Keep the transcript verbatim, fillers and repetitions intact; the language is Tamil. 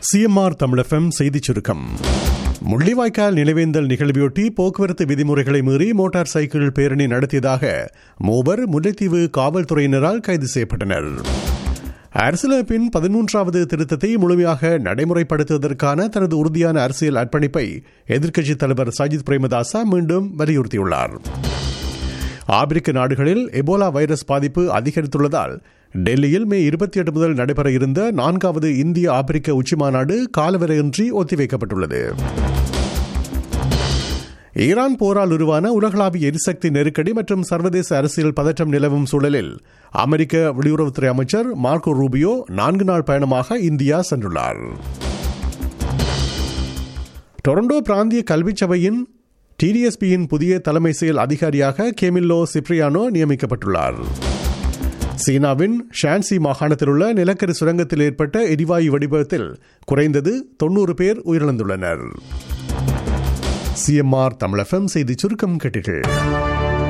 சிஎம்ஆர் தமிழ் எஃப்எம் செய்திச் சுருக்கம். முள்ளிவாய்க்கால் நினைவேந்தல் நிகழ்வையொட்டி போக்குவரத்து விதிமுறைகளை மீறி மோட்டார் சைக்கிள் பேரணி நடத்தியதாக மூவர் முல்லைத்தீவு காவல்துறையினரால் கைது செய்யப்பட்டனர். அரசியலமைப்பின் பதிமூன்றாவது திருத்தத்தை முழுமையாக நடைமுறைப்படுத்துவதற்கான தனது உறுதியான அரசியல் அர்ப்பணிப்பை எதிர்க்கட்சித் தலைவர் சஜித் பிரேமதாச மீண்டும் வலியுறுத்தியுள்ளார். ஆப்பிரிக்க நாடுகளில் எபோலா வைரஸ் பாதிப்பு அதிகரித்துள்ளதால் டெல்லியில் மே இருபத்தி எட்டு முதல் நடைபெற இருந்த நான்காவது இந்திய ஆப்பிரிக்க உச்சிமாநாடு காலவரையின்றி ஒத்திவைக்கப்பட்டுள்ளது. ஈரான் போரால் உருவான உலகளாவிய எரிசக்தி நெருக்கடி மற்றும் சர்வதேச அரசியல் பதற்றம் நிலவும் சூழலில் அமெரிக்க வெளியுறவுத்துறை அமைச்சர் மார்க்கோ ரூபியோ நான்கு நாள் பயணமாக இந்தியா சென்றுள்ளார். டொரண்டோ பிராந்திய கல்விச் சபையின் டிடிஎஸ்பியின் புதிய தலைமை செயல் அதிகாரியாக கேமில்லோ சிப்ரியானோ நியமிக்கப்பட்டுள்ளார். சீனாவின் ஷான்சி மாகாணத்தில் உள்ள நிலக்கரி சுரங்கத்தில் ஏற்பட்ட எரிவாயு வெடிவிபத்தில் குறைந்தது தொன்னூறு பேர் உயிரிழந்துள்ளனர். சிஎம்ஆர் தமிழ் எஃப்எம் செய்திச் சுருக்கம் கேட்டீர்கள்.